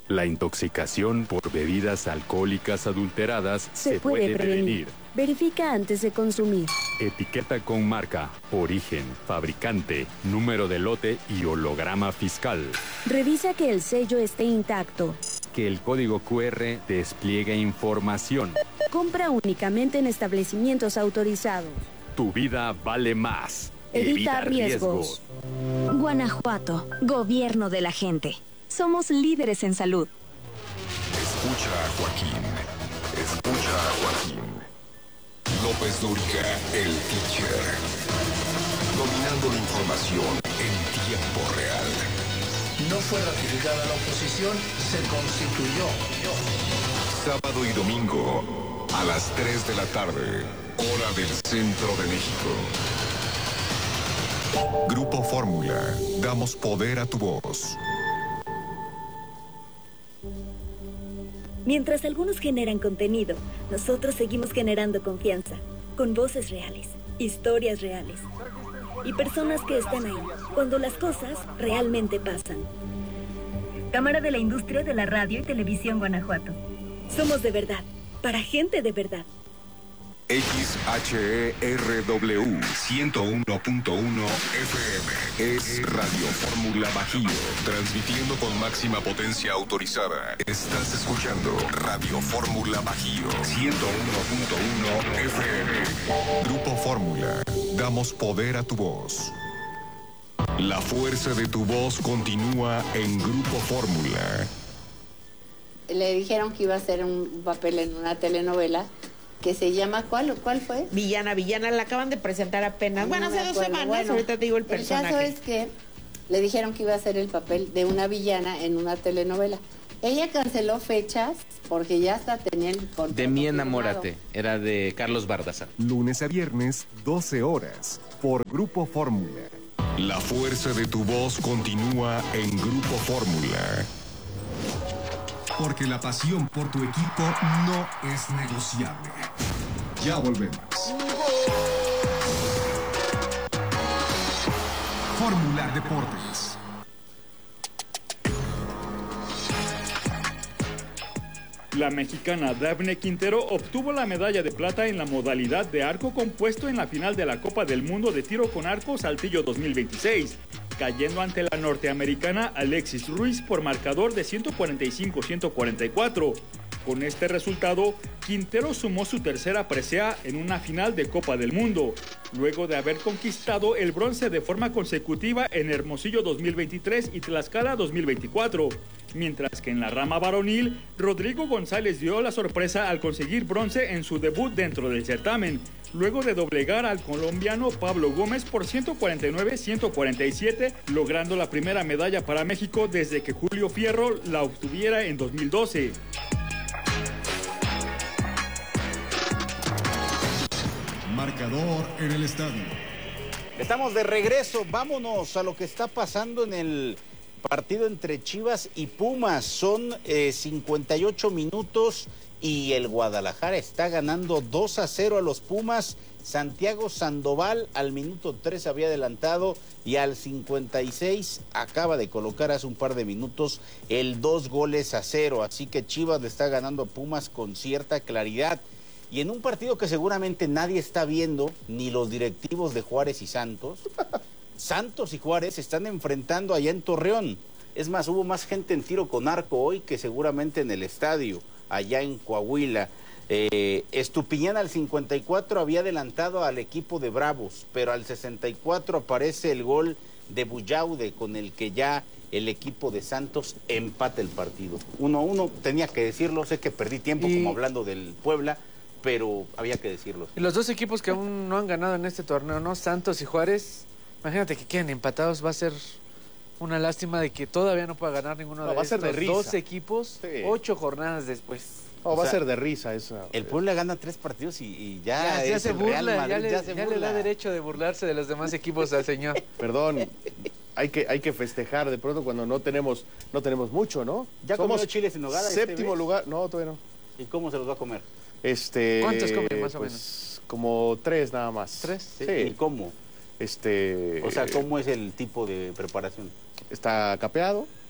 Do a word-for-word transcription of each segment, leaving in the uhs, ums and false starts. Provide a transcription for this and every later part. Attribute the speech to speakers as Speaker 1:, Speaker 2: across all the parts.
Speaker 1: La intoxicación por bebidas alcohólicas adulteradas se, se puede, puede prevenir. prevenir.
Speaker 2: Verifica antes de consumir.
Speaker 1: Etiqueta con marca, origen, fabricante, número de lote y holograma fiscal.
Speaker 2: Revisa que el sello esté intacto.
Speaker 1: Que el código cu erre despliegue información.
Speaker 2: Compra únicamente en establecimientos autorizados.
Speaker 1: Tu vida vale más.
Speaker 2: Evita, Evita riesgos.
Speaker 3: riesgos. Guanajuato, gobierno de la gente. Somos líderes en salud.
Speaker 4: Escucha a Joaquín. Escucha a Joaquín. López Dóriga, el teacher. Dominando la información en tiempo real.
Speaker 5: No fue ratificada la oposición, se constituyó.
Speaker 4: Sábado y domingo, a las tres de la tarde, hora del centro de México. Grupo Fórmula, damos poder a tu voz.
Speaker 6: Mientras algunos generan contenido, nosotros seguimos generando confianza, con voces reales, historias reales y personas que están ahí cuando las cosas realmente pasan. Cámara de la Industria de la Radio y Televisión Guanajuato. Somos de verdad, para gente de verdad.
Speaker 4: X H E R W ciento uno punto uno F M es Radio Fórmula Bajío, transmitiendo con máxima potencia autorizada. Estás escuchando Radio Fórmula Bajío ciento uno punto uno F M. Grupo Fórmula, damos poder a tu voz. La fuerza de tu voz continúa en Grupo Fórmula.
Speaker 7: Le dijeron que iba a hacer un papel en una telenovela que se llama, ¿cuál cuál fue?
Speaker 8: Villana, Villana, la acaban de presentar apenas. No bueno, hace dos semanas, bueno, ahorita te digo el personaje.
Speaker 7: El caso es que le dijeron que iba a hacer el papel de una villana en una telenovela. Ella canceló fechas porque ya hasta tenía el contrato.
Speaker 9: De mí enamórate, era de Carlos Bardazar.
Speaker 10: Lunes a viernes, doce horas, por Grupo Fórmula.
Speaker 4: La fuerza de tu voz continúa en Grupo Fórmula.
Speaker 11: Porque la pasión por tu equipo no es negociable. Ya volvemos. Fórmula Deportes.
Speaker 12: La mexicana Dafne Quintero obtuvo la medalla de plata en la modalidad de arco compuesto en la final de la Copa del Mundo de Tiro con Arco Saltillo dos mil veintiséis, cayendo ante la norteamericana Alexis Ruiz por marcador de ciento cuarenta y cinco a ciento cuarenta y cuatro. Con este resultado, Quintero sumó su tercera presea en una final de Copa del Mundo, luego de haber conquistado el bronce de forma consecutiva en Hermosillo dos mil veintitrés y Tlaxcala dos mil veinticuatro. Mientras que en la rama varonil, Rodrigo González dio la sorpresa al conseguir bronce en su debut dentro del certamen, luego de doblegar al colombiano Pablo Gómez por ciento cuarenta y nueve a ciento cuarenta y siete, logrando la primera medalla para México desde que Julio Fierro la obtuviera en dos mil doce.
Speaker 11: Marcador en el estadio.
Speaker 13: Estamos de regreso, vámonos a lo que está pasando en el partido entre Chivas y Pumas. Son eh, cincuenta y ocho minutos y el Guadalajara está ganando dos a cero a los Pumas. Santiago Sandoval al minuto tres había adelantado y al cincuenta y seis acaba de colocar hace un par de minutos el dos goles a cero. Así que Chivas le está ganando a Pumas con cierta claridad. Y en un partido que seguramente nadie está viendo, ni los directivos de Juárez y Santos, Santos y Juárez se están enfrentando allá en Torreón. Es más, hubo más gente en tiro con arco hoy que seguramente en el estadio, allá en Coahuila. Eh, Estupiñán al cincuenta y cuatro había adelantado al equipo de Bravos, pero al sesenta y cuatro aparece el gol de Bullaude, con el que ya el equipo de Santos empata el partido. uno a uno, tenía que decirlo, sé que perdí tiempo y... como hablando del Puebla, pero había que decirlo.
Speaker 14: Y los dos equipos que aún no han ganado en este torneo, ¿no? Santos y Juárez, imagínate que queden empatados, va a ser una lástima de que todavía no pueda ganar ninguno no, de
Speaker 13: va
Speaker 14: estos
Speaker 13: a ser de risa.
Speaker 14: dos equipos, sí. ocho jornadas después.
Speaker 13: No, va o sea, a ser de risa eso. El Puebla gana tres partidos y, y ya,
Speaker 14: ya, ya
Speaker 13: es
Speaker 14: se
Speaker 13: el
Speaker 14: burla,
Speaker 13: Real Madrid,
Speaker 14: ya, le,
Speaker 13: ya, se
Speaker 14: ya le da derecho de burlarse de los demás equipos al señor.
Speaker 15: Perdón, hay que, hay que festejar de pronto cuando no tenemos, no tenemos mucho, ¿no?
Speaker 13: ¿Ya
Speaker 15: Somos
Speaker 13: comió chiles en nogada?
Speaker 15: Séptimo
Speaker 13: este
Speaker 15: lugar, no, todavía no.
Speaker 13: ¿Y cómo se los va a comer?
Speaker 15: Este,
Speaker 14: ¿Cuántos comen más
Speaker 15: pues,
Speaker 14: o menos?
Speaker 15: Como tres nada más.
Speaker 14: ¿Tres?
Speaker 13: Sí. ¿Y cómo?
Speaker 15: Este,
Speaker 13: o sea, ¿cómo es el tipo de preparación?
Speaker 15: Está capeado,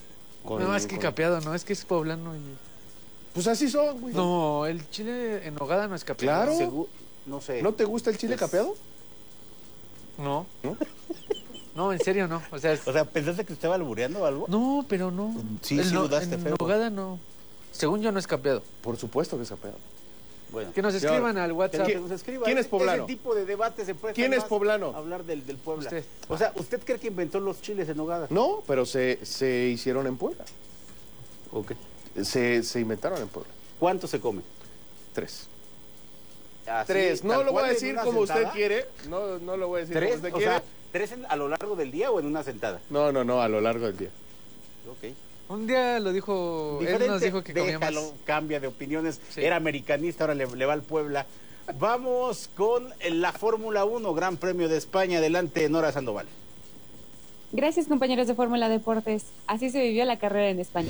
Speaker 15: Con,
Speaker 14: no, es que
Speaker 15: con...
Speaker 14: capeado, no, es que es poblano y...
Speaker 15: Pues así son, güey.
Speaker 14: No, el chile en nogada no es capeado.
Speaker 15: Claro.
Speaker 13: Segu... No sé.
Speaker 15: ¿No te gusta el chile
Speaker 13: pues...
Speaker 15: capeado?
Speaker 14: No. ¿No? No, en serio no. O sea, es...
Speaker 13: o sea, ¿pensaste que estaba albureando algo?
Speaker 14: No, pero no.
Speaker 13: Sí,
Speaker 14: el
Speaker 13: sí
Speaker 14: no,
Speaker 13: dudaste
Speaker 14: en
Speaker 13: feo.
Speaker 14: nogada no. Según yo no es capeado.
Speaker 15: Por supuesto que es capeado.
Speaker 13: Bueno,
Speaker 14: que nos escriban
Speaker 15: yo,
Speaker 14: al WhatsApp.
Speaker 15: ¿Quién,
Speaker 13: que nos escriban.
Speaker 15: ¿Quién es poblano?
Speaker 13: Ese tipo de debate se puede.
Speaker 15: ¿Quién es poblano?
Speaker 13: Hablar del, del Puebla.
Speaker 14: Usted.
Speaker 13: O sea, ¿usted cree que inventó los chiles en nogada?
Speaker 15: No, pero se, se hicieron en Puebla.
Speaker 13: Ok.
Speaker 15: Se, se inventaron en Puebla.
Speaker 13: ¿Cuánto se come?
Speaker 15: Tres.
Speaker 13: Así,
Speaker 15: tres. No lo voy a decir como
Speaker 13: sentada?
Speaker 15: usted quiere. No, no lo voy a decir
Speaker 13: ¿Tres?
Speaker 15: como usted
Speaker 13: O
Speaker 15: quiere.
Speaker 13: sea, ¿tres en, a lo largo del día o en una sentada?
Speaker 15: No, no, no, a lo largo del día.
Speaker 13: Ok.
Speaker 14: Un día lo dijo,
Speaker 13: Diferente,
Speaker 14: él nos dijo que comía
Speaker 13: déjalo,
Speaker 14: más.
Speaker 13: cambia de opiniones.
Speaker 14: Sí.
Speaker 13: Era americanista, ahora le, le va al Puebla. Vamos con la Fórmula uno, Gran Premio de España. Adelante, Nora Sandoval.
Speaker 16: Gracias, compañeros de Fórmula Deportes. Así se vivió la carrera en España.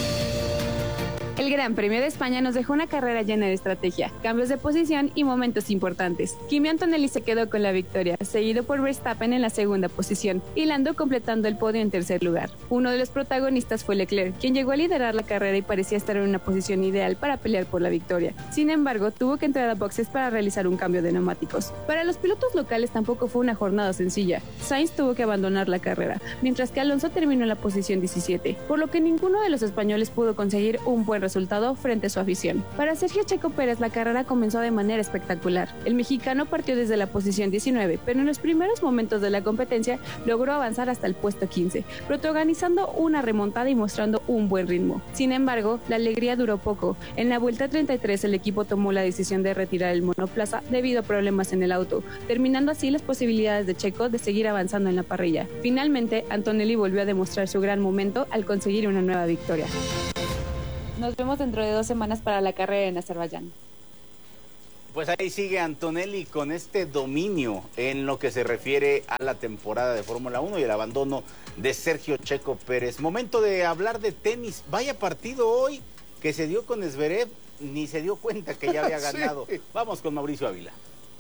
Speaker 16: El Gran Premio de España nos dejó una carrera llena de estrategia, cambios de posición y momentos importantes. Kimi Antonelli se quedó con la victoria, seguido por Verstappen en la segunda posición, y Lando completando el podio en tercer lugar. Uno de los protagonistas fue Leclerc, quien llegó a liderar la carrera y parecía estar en una posición ideal para pelear por la victoria. Sin embargo, tuvo que entrar a boxes para realizar un cambio de neumáticos. Para los pilotos locales tampoco fue una jornada sencilla. Sainz tuvo que abandonar la carrera, mientras que Alonso terminó en la posición diecisiete, por lo que ninguno de los españoles pudo conseguir un buen resultado resultado frente a su afición. Para Sergio Checo Pérez la carrera comenzó de manera espectacular. El mexicano partió desde la posición diecinueve, pero en los primeros momentos de la competencia logró avanzar hasta el puesto quince, protagonizando una remontada y mostrando un buen ritmo. Sin embargo, la alegría duró poco. En la vuelta treinta y tres el equipo tomó la decisión de retirar el monoplaza debido a problemas en el auto, terminando así las posibilidades de Checo de seguir avanzando en la parrilla. Finalmente, Antonelli volvió a demostrar su gran momento al conseguir una nueva victoria. Nos vemos dentro de dos semanas para la carrera en Azerbaiyán.
Speaker 13: Pues ahí sigue Antonelli con este dominio en lo que se refiere a la temporada de Fórmula uno y el abandono de Sergio Checo Pérez. Momento de hablar de tenis. Vaya partido hoy que se dio con Zverev, ni se dio cuenta que ya había ganado. Sí. Vamos con Mauricio Ávila.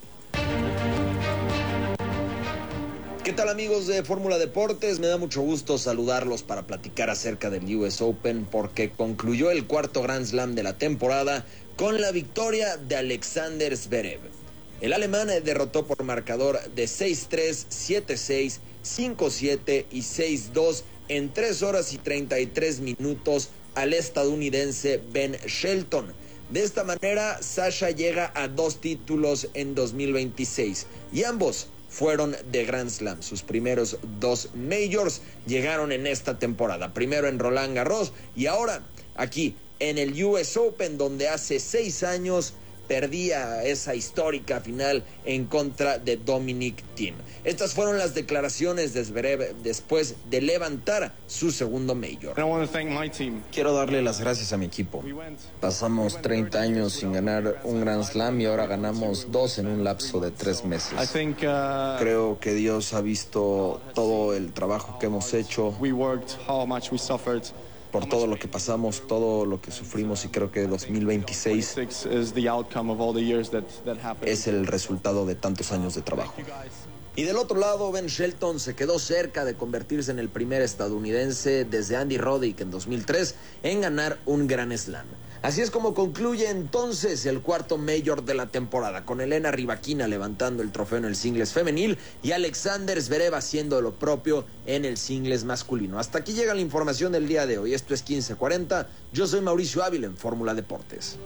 Speaker 17: ¿Qué tal, amigos de Fórmula Deportes? Me da mucho gusto saludarlos para platicar acerca del U S Open porque concluyó el cuarto Grand Slam de la temporada con la victoria de Alexander Zverev. El alemán derrotó por marcador de seis tres, siete seis, cinco siete y seis dos en tres horas y treinta y tres minutos al estadounidense Ben Shelton. De esta manera, Sasha llega a dos títulos en dos mil veintiséis y ambos fueron de Grand Slam. Sus primeros dos majors llegaron en esta temporada. Primero en Roland Garros y ahora aquí en el U S Open, donde hace seis años perdía esa histórica final en contra de Dominic Thiem. Estas fueron las declaraciones de Zverev después de levantar su segundo major.
Speaker 18: Quiero darle las gracias a mi equipo. Pasamos treinta años sin ganar un Grand Slam y ahora ganamos dos en un lapso de tres meses. Creo que Dios ha visto todo el trabajo que hemos hecho, por todo lo que pasamos, todo lo que sufrimos, y creo que dos mil veintiséis es el resultado de tantos años de trabajo.
Speaker 17: Y del otro lado, Ben Shelton se quedó cerca de convertirse en el primer estadounidense desde Andy Roddick en dos mil tres en ganar un Grand Slam. Así es como concluye entonces el cuarto Major de la temporada, con Elena Rybakina levantando el trofeo en el singles femenil y Alexander Zverev haciendo lo propio en el singles masculino. Hasta aquí llega la información del día de hoy. Esto es quince cuarenta. Yo soy Mauricio Ávila en Fórmula Deportes.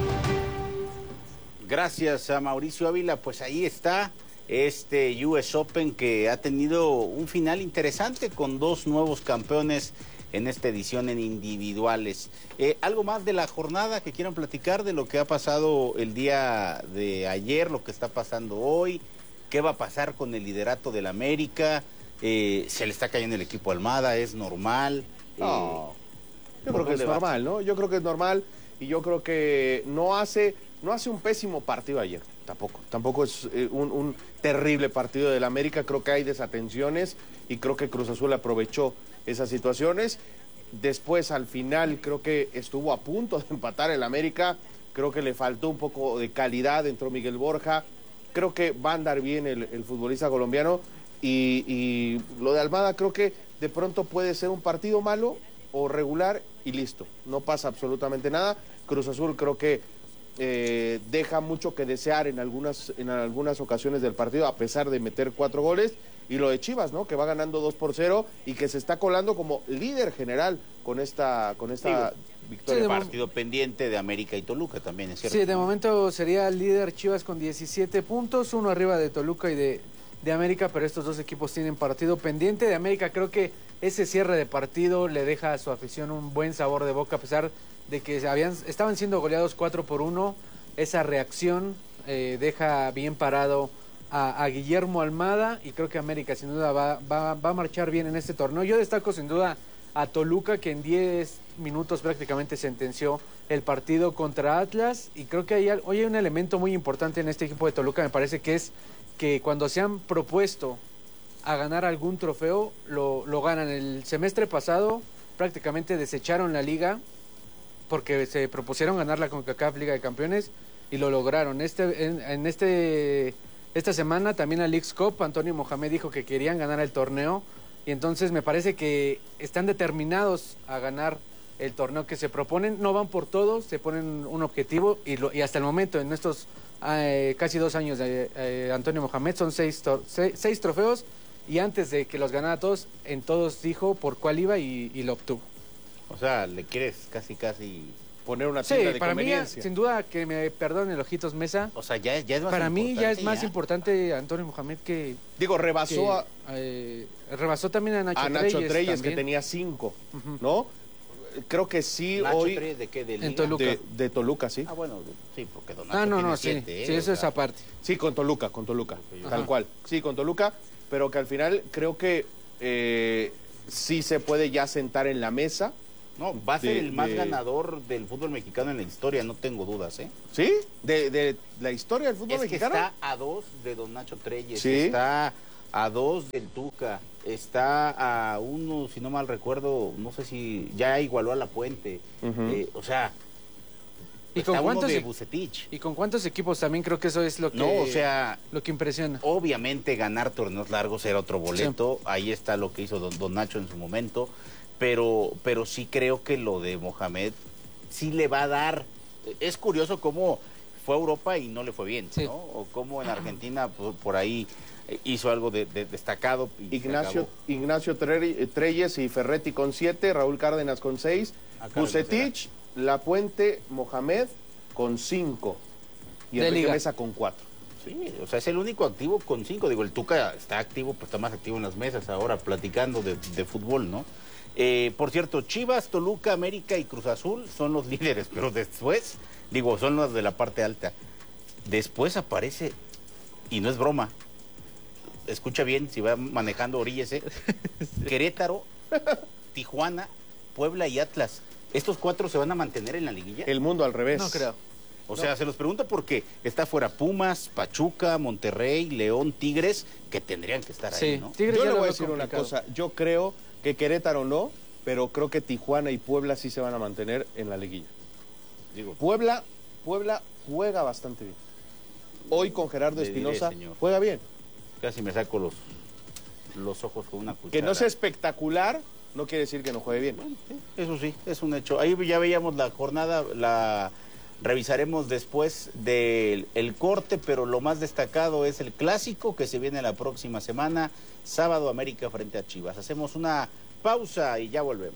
Speaker 13: Gracias a Mauricio Ávila. Pues ahí está este U S Open que ha tenido un final interesante con dos nuevos campeones en esta edición en individuales. Eh, ¿Algo más de la jornada que quieran platicar de lo que ha pasado el día de ayer, lo que está pasando hoy? ¿Qué va a pasar con el liderato del América? Eh, ¿Se le está cayendo el equipo Almada? ¿Es normal?
Speaker 15: No, eh, yo creo que es normal, ¿no? Yo creo que es normal y yo creo que no hace, no hace un pésimo partido ayer. Tampoco, tampoco es eh, un, un terrible partido del América. Creo que hay desatenciones y creo que Cruz Azul aprovechó esas situaciones. Después, al final, creo que estuvo a punto de empatar el América. Creo que le faltó un poco de calidad. Entró Miguel Borja. Creo que va a andar bien el, el futbolista colombiano. Y, y lo de Almada, creo que de pronto puede ser un partido malo, o regular y listo, no pasa absolutamente nada. Cruz Azul creo que eh, deja mucho que desear en algunas, en algunas ocasiones del partido, a pesar de meter cuatro goles. Y lo de Chivas, ¿no? Que va ganando dos por cero y que se está colando como líder general con esta, con esta
Speaker 13: Digo,
Speaker 15: victoria.
Speaker 13: Sí, partido pendiente de América y Toluca también, es cierto.
Speaker 14: Sí, de momento sería líder Chivas con diecisiete puntos, uno arriba de Toluca y de, de América, pero estos dos equipos tienen partido pendiente. De América creo que ese cierre de partido le deja a su afición un buen sabor de boca, a pesar de que habían, estaban siendo goleados cuatro por uno. Esa reacción eh, deja bien parado A, a Guillermo Almada, y creo que América sin duda va, va, va a marchar bien en este torneo. Yo destaco sin duda a Toluca, que en diez minutos prácticamente sentenció el partido contra Atlas, y creo que hay, hoy hay un elemento muy importante en este equipo de Toluca, me parece que es que cuando se han propuesto a ganar algún trofeo, lo, lo ganan. El semestre pasado prácticamente desecharon la liga porque se propusieron ganar la CONCACAF Liga de Campeones y lo lograron. Este, en, en este... Esta semana también la Leagues Cup, Antonio Mohamed dijo que querían ganar el torneo, y entonces me parece que están determinados a ganar el torneo que se proponen. No van por todo, se ponen un objetivo, y, lo, y hasta el momento, en estos eh, casi dos años de eh, Antonio Mohamed, son seis, seis, seis trofeos, y antes de que los ganara todos, en todos dijo por cuál iba y, y lo obtuvo.
Speaker 13: O sea, le quieres casi, casi...
Speaker 15: poner una
Speaker 14: tienda
Speaker 15: sí,
Speaker 14: de para
Speaker 15: conveniencia.
Speaker 14: mí, sin duda, que me perdonen el Ojitos Mesa.
Speaker 13: O sea, ya, ya es más
Speaker 14: para mí ya es más
Speaker 13: ya.
Speaker 14: importante Antonio Mohamed que...
Speaker 15: Digo, rebasó
Speaker 14: que,
Speaker 15: a...
Speaker 14: Eh, rebasó también a Nacho
Speaker 15: a
Speaker 14: Treyes.
Speaker 15: Nacho Treyes,
Speaker 14: también.
Speaker 15: que tenía cinco, uh-huh. ¿no? Creo que sí,
Speaker 13: Nacho
Speaker 15: hoy...
Speaker 13: Treyes, ¿de qué? ¿De
Speaker 14: en Toluca.
Speaker 15: De, de Toluca, sí.
Speaker 13: Ah, bueno, sí, porque Don Nacho
Speaker 14: Ah, no,
Speaker 13: tiene
Speaker 14: no,
Speaker 13: siete,
Speaker 14: sí,
Speaker 13: ¿eh?
Speaker 14: sí, eso
Speaker 13: o
Speaker 14: es
Speaker 13: sea,
Speaker 14: aparte.
Speaker 15: Sí, con Toluca, con Toluca,
Speaker 13: Ajá.
Speaker 15: tal cual. Sí, con Toluca, pero que al final creo que eh, sí se puede ya sentar en la mesa.
Speaker 13: No, va a ser
Speaker 15: de,
Speaker 13: el más
Speaker 15: de...
Speaker 13: ganador del fútbol mexicano en la historia, no tengo dudas, ¿eh?
Speaker 15: ¿Sí? ¿De, de la historia del fútbol
Speaker 13: es
Speaker 15: mexicano?
Speaker 13: Es que está a dos de Don Nacho Treyes,
Speaker 15: ¿Sí?
Speaker 13: está a dos del Tuca, está a uno, si no mal recuerdo, no sé si ya igualó a La Puente, uh-huh. eh, o sea...
Speaker 14: ¿Y con, cuántos,
Speaker 13: de Bucetich.
Speaker 14: ¿Y con cuántos equipos también? Creo que eso es lo que,
Speaker 13: no, o sea,
Speaker 14: lo que impresiona.
Speaker 13: Obviamente ganar torneos largos era otro boleto, sí. Ahí está lo que hizo don, don Nacho en su momento, pero, pero sí creo que lo de Mohamed sí le va a dar. Es curioso cómo fue a Europa y no le fue bien, sí. ¿no? O cómo en Argentina por, por ahí hizo algo de, de destacado. Y
Speaker 15: Ignacio, Ignacio Treyes y Ferretti con siete, Raúl Cárdenas con seis, Bucetich, La Puente, Mohamed con cinco y
Speaker 14: de
Speaker 15: Enrique
Speaker 14: Liga.
Speaker 15: Mesa con cuatro.
Speaker 13: Sí, o sea, es el único activo con cinco. Digo, el Tuca está activo, pues está más activo en las mesas ahora, platicando de, de fútbol, ¿no? Eh, por cierto, Chivas, Toluca, América y Cruz Azul son los líderes, pero después, digo, son los de la parte alta. Después aparece, y no es broma, escucha bien, si va manejando oríllese, Querétaro, Tijuana, Puebla y Atlas. ¿Estos cuatro se van a mantener en la liguilla?
Speaker 15: El mundo al revés.
Speaker 14: No creo.
Speaker 13: O
Speaker 14: no.
Speaker 13: sea, se los pregunto porque está fuera Pumas, Pachuca, Monterrey, León, Tigres, que tendrían que estar
Speaker 14: sí.
Speaker 13: ahí, ¿no?
Speaker 15: Tigres yo le voy a decir complicado. Una cosa, yo creo que Querétaro no, pero creo que Tijuana y Puebla sí se van a mantener en la liguilla. Digo, Puebla, Puebla juega bastante bien. Hoy con Gerardo Espinosa juega bien.
Speaker 13: Casi me saco los, los ojos con una cuchara.
Speaker 15: Que no sea espectacular, no quiere decir que no juegue bien.
Speaker 13: Bueno, sí, eso sí, es un hecho. Ahí ya veíamos la jornada, la revisaremos después del el corte, pero lo más destacado es el clásico que se viene la próxima semana, sábado América frente a Chivas. Hacemos una pausa y ya volvemos.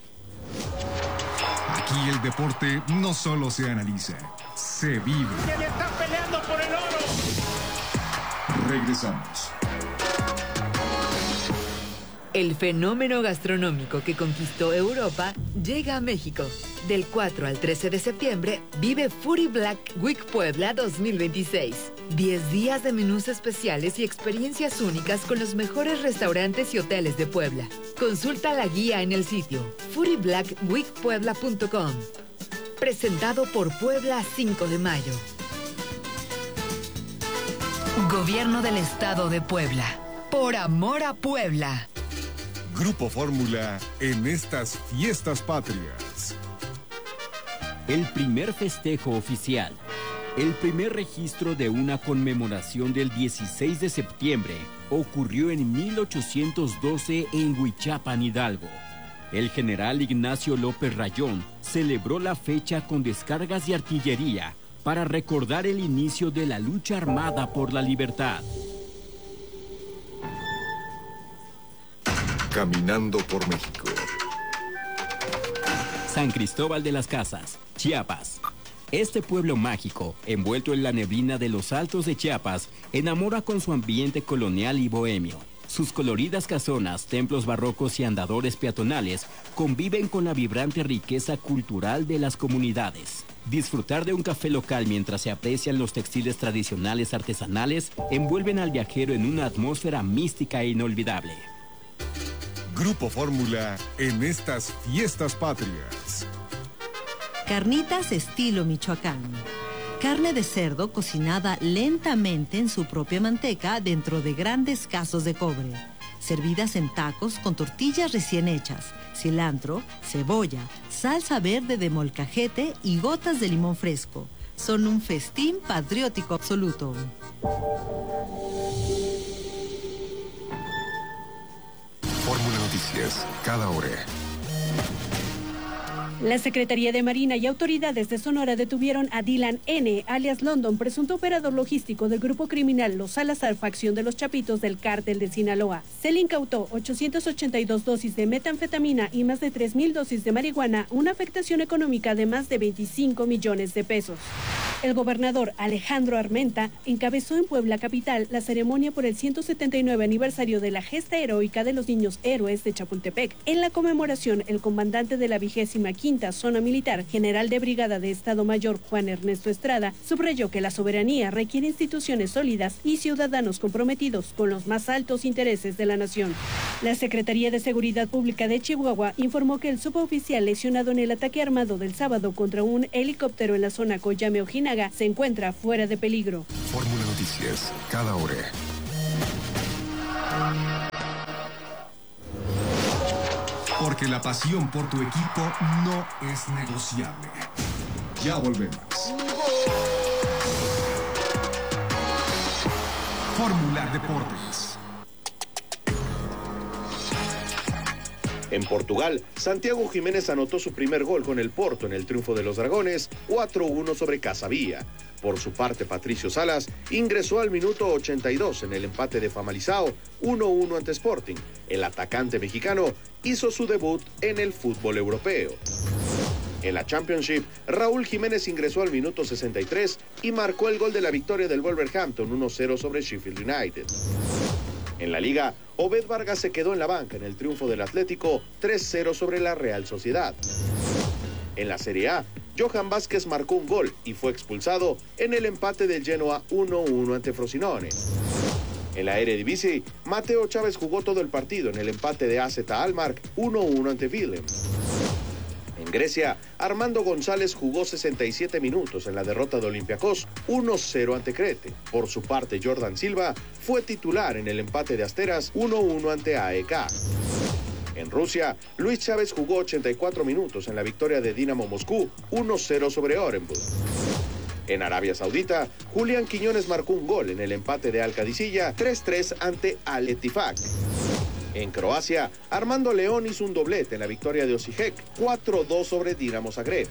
Speaker 11: Aquí el deporte no solo se analiza, se vive.
Speaker 5: ¡Que está peleando por el oro!
Speaker 11: Regresamos.
Speaker 19: El fenómeno gastronómico que conquistó Europa llega a México. Del cuatro al trece de septiembre, vive Foodie Black Week Puebla dos mil veintiséis. diez días de menús especiales y experiencias únicas con los mejores restaurantes y hoteles de Puebla. Consulta la guía en el sitio foodie black week puebla punto com. Presentado por Puebla cinco de mayo. Gobierno del Estado de Puebla. Por amor a Puebla.
Speaker 11: Grupo Fórmula en estas fiestas patrias.
Speaker 20: El primer festejo oficial. El primer registro de una conmemoración del dieciséis de septiembre ocurrió en mil ochocientos doce en Huichapan, Hidalgo. el general Ignacio López Rayón celebró la fecha con descargas de artillería para recordar el inicio de la lucha armada por la libertad.
Speaker 4: Caminando por México.
Speaker 20: San Cristóbal de las Casas, Chiapas. Este pueblo mágico, envuelto en la neblina de los altos de Chiapas, enamora con su ambiente colonial y bohemio. Sus coloridas casonas, templos barrocos y andadores peatonales conviven con la vibrante riqueza cultural de las comunidades. Disfrutar de un café local mientras se aprecian los textiles tradicionales artesanales envuelven al viajero en una atmósfera mística e inolvidable.
Speaker 10: Grupo Fórmula en estas fiestas patrias.
Speaker 21: Carnitas estilo Michoacán. Carne de cerdo cocinada lentamente en su propia manteca dentro de grandes casos de cobre. Servidas en tacos con tortillas recién hechas, cilantro, cebolla, salsa verde de molcajete y gotas de limón fresco. Son un festín patriótico absoluto.
Speaker 4: Fórmula Noticias, cada hora.
Speaker 2: La Secretaría de Marina y autoridades de Sonora detuvieron a Dylan N., alias London, presunto operador logístico del grupo criminal Los Salazar, facción de los Chapitos del Cártel de Sinaloa. Se le incautó ochocientas ochenta y dos dosis de metanfetamina y más de tres mil dosis de marihuana, una afectación económica de más de veinticinco millones de pesos. El gobernador Alejandro Armenta encabezó en Puebla capital la ceremonia por el ciento setenta y nueve aniversario de la gesta heroica de los niños héroes de Chapultepec. En la conmemoración, el comandante de la vigésima quinta zona militar, general de brigada de Estado Mayor Juan Ernesto Estrada, subrayó que la soberanía requiere instituciones sólidas y ciudadanos comprometidos con los más altos intereses de la nación. La Secretaría de Seguridad Pública de Chihuahua informó que el suboficial lesionado en el ataque armado del sábado contra un helicóptero en la zona Coyame-Ojinaga se encuentra fuera de peligro.
Speaker 4: Fórmula Noticias, cada hora.
Speaker 11: Porque la pasión por tu equipo no es negociable. Ya volvemos. Fórmula Deportes.
Speaker 15: En Portugal, Santiago Jiménez anotó su primer gol con el Porto en el triunfo de los Dragones, cuatro uno sobre Casabía. Por su parte, Patricio Salas ingresó al minuto ochenta y dos en el empate de Famalicao, uno uno ante Sporting. El atacante mexicano hizo su debut en el fútbol europeo. En la Championship, Raúl Jiménez ingresó al minuto sesenta y tres y marcó el gol de la victoria del Wolverhampton uno cero sobre Sheffield United. En la Liga, Obed Vargas se quedó en la banca en el triunfo del Atlético tres cero sobre la Real Sociedad. En la Serie A, Johan Vázquez marcó un gol y fue expulsado en el empate del Genoa uno uno ante Frosinone. En la Eredivisie, Mateo Chávez jugó todo el partido en el empate de A Z Alkmaar uno uno ante Willem. En Grecia, Armando González jugó sesenta y siete minutos en la derrota de Olympiacos uno cero ante Crete. Por su parte, Jordan Silva fue titular en el empate de Asteras uno uno ante A E K. En Rusia, Luis Chávez jugó ochenta y cuatro minutos en la victoria de Dinamo Moscú uno cero sobre Orenburg. En Arabia Saudita, Julián Quiñones marcó un gol en el empate de Al Qadisiyah tres tres ante Al Ettifaq. En Croacia, Armando León hizo un doblete en la victoria de Osijek cuatro dos sobre Dinamo Zagreb.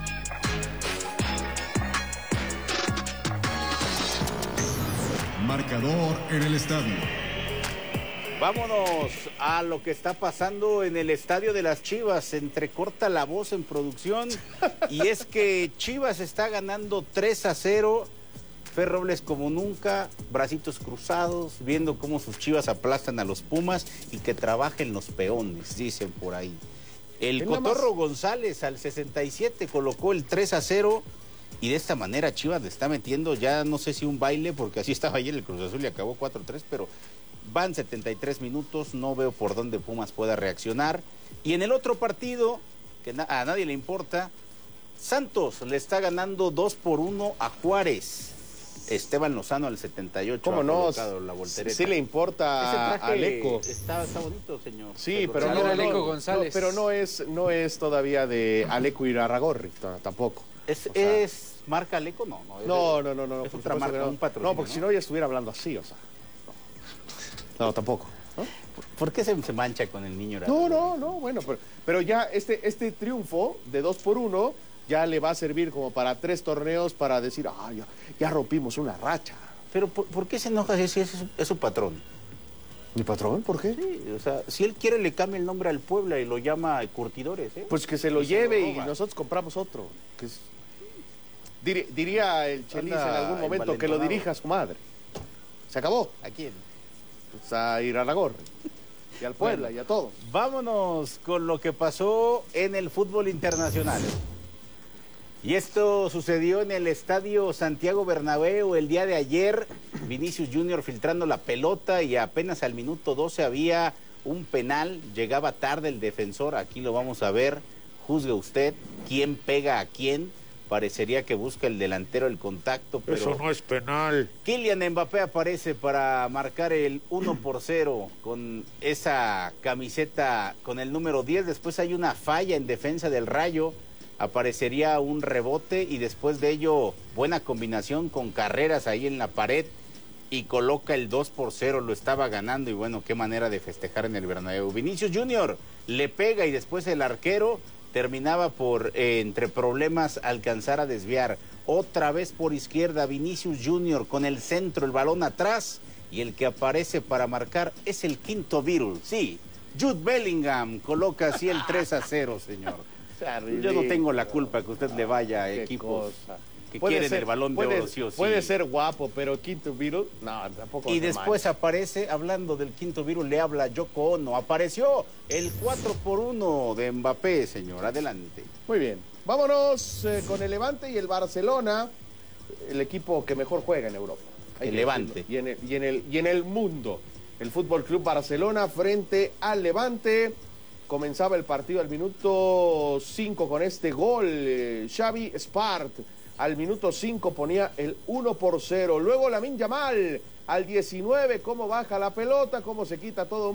Speaker 11: Marcador en el estadio.
Speaker 13: Vámonos a lo que está pasando en el estadio de las Chivas. Se entrecorta la voz en producción y es que Chivas está ganando tres a cero. Fer Robles como nunca, bracitos cruzados, viendo cómo sus Chivas aplastan a los Pumas y que trabajen los peones, dicen por ahí. El Cotorro González al sesenta y siete colocó el tres a cero y de esta manera Chivas le está metiendo ya no sé si un baile, porque así estaba ayer el Cruz Azul y acabó cuatro tres, pero van setenta y tres minutos, no veo por dónde Pumas pueda reaccionar. Y en el otro partido, que a nadie le importa, Santos le está ganando dos por uno a Juárez. Esteban Lozano al setenta y ocho.
Speaker 15: ¿Cómo no?
Speaker 13: La voltereta.
Speaker 15: Sí le importa a Aleco.
Speaker 13: Está, está bonito, señor.
Speaker 15: Sí, pero, pero no, no, Aleco González. No, pero no es, no es todavía de Aleco Irarragorri, tampoco.
Speaker 13: ¿Es,
Speaker 15: o sea,
Speaker 13: ¿Es marca Aleco? No, no.
Speaker 15: No, no, no, no.
Speaker 13: Es otra marca,
Speaker 15: no.
Speaker 13: un patrocinio.
Speaker 15: No, porque ¿no? si no ya estuviera hablando así, o sea. No, no tampoco. ¿No?
Speaker 13: ¿Por qué se, se mancha con el niño?
Speaker 15: No, no, no, bueno, pero, pero ya este, este triunfo de dos por uno ya le va a servir como para tres torneos para decir, ah, ya, ya rompimos una racha.
Speaker 13: Pero ¿por, ¿por qué se enoja si es, es su patrón?
Speaker 15: ¿Mi patrón? ¿Por qué?
Speaker 13: Sí, o sea, si él quiere le cambia el nombre al Puebla y lo llama Curtidores, ¿eh?
Speaker 15: Pues que se lo y lleve se lo y nosotros compramos otro. Que es... Dir, diría el Chelis en algún momento que lo dirija a su madre. Se acabó.
Speaker 13: ¿A quién?
Speaker 15: Pues a ir a la gorra. Y al Puebla, bueno, y a todos.
Speaker 13: Vámonos con lo que pasó en el fútbol internacional. Y esto sucedió en el Estadio Santiago Bernabéu el día de ayer. Vinicius Junior filtrando la pelota y apenas al minuto doce había un penal. Llegaba tarde el defensor, aquí lo vamos a ver. Juzgue usted quién pega a quién. Parecería que busca el delantero el contacto, pero...
Speaker 1: Eso no es penal.
Speaker 13: Kylian Mbappé aparece para marcar el uno por cero con esa camiseta con el número diez. Después hay una falla en defensa del Rayo. Aparecería un rebote y después de ello buena combinación con Carreras ahí en la pared y coloca el dos por cero. Lo estaba ganando y bueno, qué manera de festejar en el Bernabéu. Vinicius Junior le pega y después el arquero... terminaba por, eh, entre problemas, alcanzar a desviar. Otra vez por izquierda, Vinicius Junior con el centro, el balón atrás. Y el que aparece para marcar es el quinto Beatle. Sí, Jude Bellingham coloca así el tres a cero, señor. Yo no tengo la culpa que usted le vaya a equipos que quieren el balón de oro, sí o sí.
Speaker 15: Puede ser guapo, pero quinto Beatle, no, tampoco.
Speaker 13: Y después mal. Aparece, hablando del quinto Beatle, le habla Yoko Ono. Apareció el cuatro por uno de Mbappé, señor. Adelante.
Speaker 15: Muy bien. Vámonos eh, con el Levante y el Barcelona, el equipo que mejor juega en Europa.
Speaker 13: El Levante.
Speaker 15: Y en el, y, en el, y en el mundo. El Fútbol Club Barcelona frente al Levante. Comenzaba el partido al minuto cinco con este gol. Eh, Xavi Espart. Al minuto cinco ponía el uno por cero. Luego Lamine Yamal al diecinueve, cómo baja la pelota, cómo se quita todo